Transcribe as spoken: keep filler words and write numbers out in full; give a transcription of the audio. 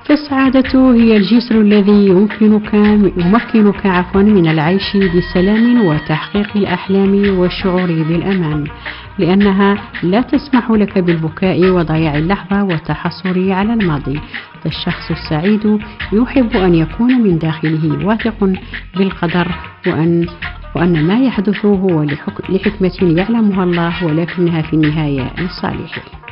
فالسعادة هي الجسر الذي يمكنك يمكنك عفوا من العيش بسلام وتحقيق الأحلام والشعور بالأمان، لأنها لا تسمح لك بالبكاء وضياع اللحظة والتحسر على الماضي. فالشخص السعيد يحب أن يكون من داخله واثق بالقدر، وأن وأن ما يحدث هو لحك- لحكمة يعلمها الله، ولكنها في النهاية لصالحه.